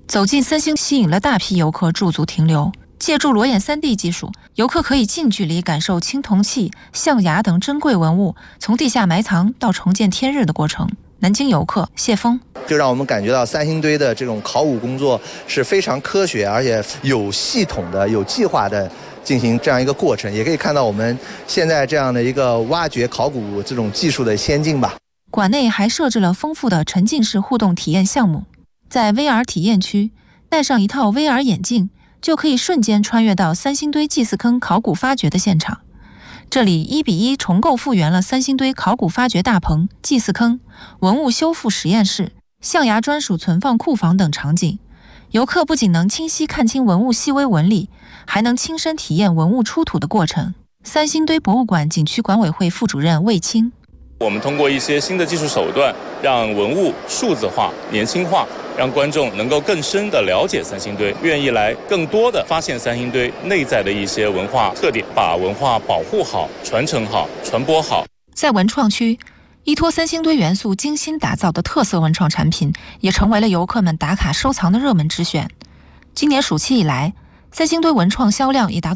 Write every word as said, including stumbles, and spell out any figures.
走进三星吸引了大批游客驻足停留。借助裸眼 三 D 技术，游客可以近距离感受青铜器、象牙等珍贵文物从地下埋藏到重见天日的过程。南京游客谢峰就让我们感觉到三星堆的这种考古工作是非常科学，而且有系统的、有计划的进行这样一个过程，也可以看到我们现在这样的一个挖掘考古这种技术的先进吧。 馆内还设置了丰富的沉浸式互动体验项目，在 V R 体验区戴上一套 V R 眼镜，就可以瞬间穿越到三星堆祭祀坑考古发掘的现场。这里一比一重构复原了三星堆考古发掘大棚、祭祀坑、文物修复实验室、象牙专属存放库房等场景。游客不仅能清晰看清文物细微纹理，还能亲身体验文物出土的过程。三星堆博物馆景区管委会副主任魏青， 我们通过一些新的技术手段，让文物数字化、年轻化，让观众能够更深地了解三星堆，愿意来更多地发现三星堆内在的一些文化特点，把文化保护好、传承好、传播好。 在文创区，依托三星堆元素精心打造的特色文创产品，也成为了游客们打卡收藏的热门之选。今年暑期以来，三星堆文创销量也达